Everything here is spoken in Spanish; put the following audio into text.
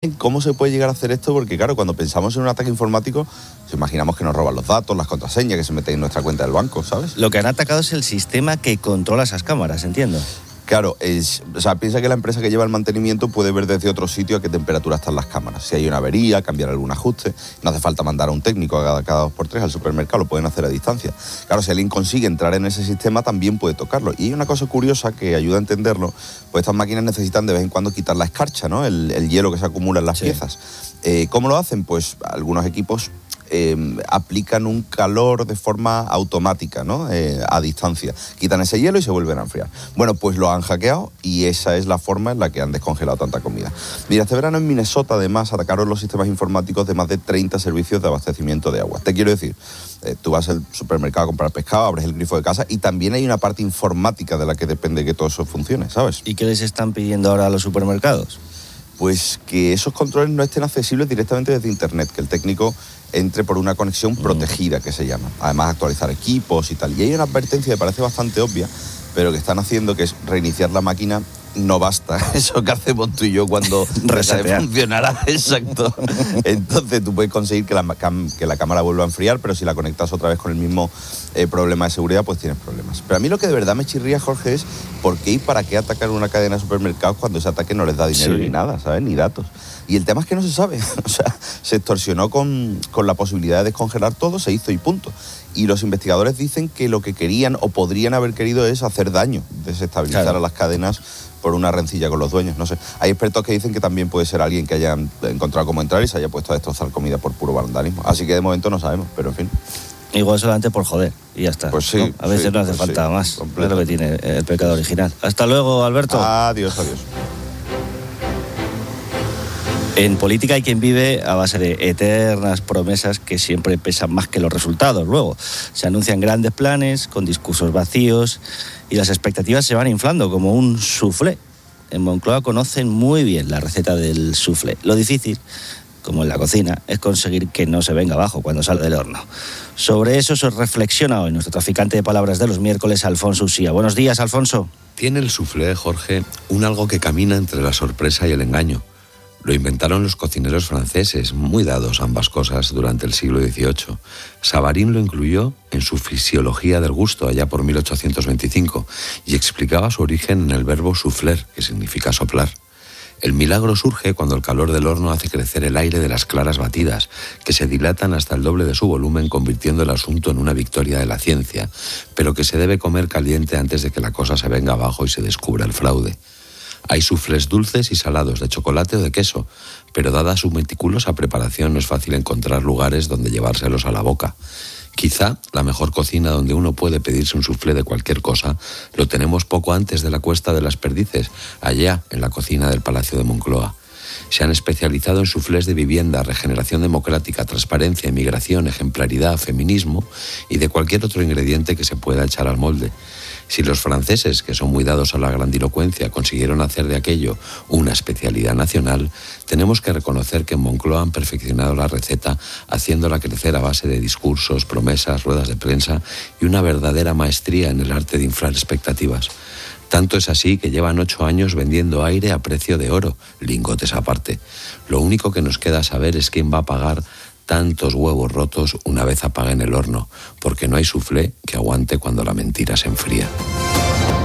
¿Cómo se puede llegar a hacer esto? Porque claro, cuando pensamos en un ataque informático, imaginamos que nos roban los datos, las contraseñas, que se meten en nuestra cuenta del banco, ¿sabes? Lo que han atacado es el sistema que controla esas cámaras, entiendo. Claro, piensa que la empresa que lleva el mantenimiento puede ver desde otro sitio a qué temperatura están las cámaras. Si hay una avería, cambiar algún ajuste. No hace falta mandar a un técnico cada 2x3 al supermercado, lo pueden hacer a distancia. Claro, si alguien consigue entrar en ese sistema, también puede tocarlo. Y hay una cosa curiosa que ayuda a entenderlo, pues estas máquinas necesitan de vez en cuando quitar la escarcha, ¿no? El hielo que se acumula en las piezas. ¿Cómo lo hacen? Pues algunos equipos aplican un calor de forma automática, ¿no? A distancia. Quitan ese hielo y se vuelven a enfriar. Bueno, pues lo han hackeado y esa es la forma en la que han descongelado tanta comida. Mira, este verano en Minnesota, además, atacaron los sistemas informáticos de más de 30 servicios de abastecimiento de agua. Te quiero decir, tú vas al supermercado a comprar pescado, abres el grifo de casa y también hay una parte informática de la que depende que todo eso funcione, ¿sabes? ¿Y qué les están pidiendo ahora a los supermercados? Pues que esos controles no estén accesibles directamente desde Internet, que el técnico entre por una conexión protegida, que se llama. Además, actualizar equipos y tal. Y hay una advertencia que parece bastante obvia, pero que están haciendo, que es reiniciar la máquina. No basta, eso que hacemos tú y yo cuando funcionará, exacto. Entonces tú puedes conseguir que la cámara vuelva a enfriar, pero si la conectas otra vez con el mismo problema de seguridad, pues tienes problemas. Pero a mí lo que de verdad me chirría, Jorge, es por qué y para qué atacar una cadena de supermercados cuando ese ataque no les da dinero ni nada, ¿sabes? Ni datos. Y el tema es que no se sabe, o sea, se extorsionó con la posibilidad de descongelar todo, se hizo y punto. Y los investigadores dicen que lo que querían o podrían haber querido es hacer daño, desestabilizar a las cadenas por una rencilla con los dueños, no sé. Hay expertos que dicen que también puede ser alguien que haya encontrado cómo entrar y se haya puesto a destrozar comida por puro vandalismo. Así que de momento no sabemos, pero en fin. Igual solamente por joder, y ya está. Pues sí. ¿No? A veces no hace falta más. Es lo que tiene el pecado original. Hasta luego, Alberto. Adiós. En política hay quien vive a base de eternas promesas que siempre pesan más que los resultados. Luego se anuncian grandes planes con discursos vacíos y las expectativas se van inflando como un soufflé. En Moncloa conocen muy bien la receta del soufflé. Lo difícil, como en la cocina, es conseguir que no se venga abajo cuando sale del horno. Sobre eso se reflexiona hoy nuestro traficante de palabras de los miércoles, Alfonso Usía. Buenos días, Alfonso. Tiene el soufflé, Jorge, un algo que camina entre la sorpresa y el engaño. Lo inventaron los cocineros franceses, muy dados a ambas cosas durante el siglo XVIII. Savarin lo incluyó en su Fisiología del gusto, allá por 1825, y explicaba su origen en el verbo souffler, que significa soplar. El milagro surge cuando el calor del horno hace crecer el aire de las claras batidas, que se dilatan hasta el doble de su volumen, convirtiendo el asunto en una victoria de la ciencia, pero que se debe comer caliente antes de que la cosa se venga abajo y se descubra el fraude. Hay soufflés dulces y salados, de chocolate o de queso, pero dada su meticulosa preparación no es fácil encontrar lugares donde llevárselos a la boca. Quizá la mejor cocina donde uno puede pedirse un soufflé de cualquier cosa lo tenemos poco antes de la Cuesta de las Perdices, allá en la cocina del Palacio de Moncloa. Se han especializado en soufflés de vivienda, regeneración democrática, transparencia, inmigración, ejemplaridad, feminismo y de cualquier otro ingrediente que se pueda echar al molde. Si los franceses, que son muy dados a la grandilocuencia, consiguieron hacer de aquello una especialidad nacional, tenemos que reconocer que en Moncloa han perfeccionado la receta, haciéndola crecer a base de discursos, promesas, ruedas de prensa y una verdadera maestría en el arte de inflar expectativas. Tanto es así que llevan 8 años vendiendo aire a precio de oro, lingotes aparte. Lo único que nos queda saber es quién va a pagar tantos huevos rotos una vez apaguen el horno, porque no hay soufflé que aguante cuando la mentira se enfría.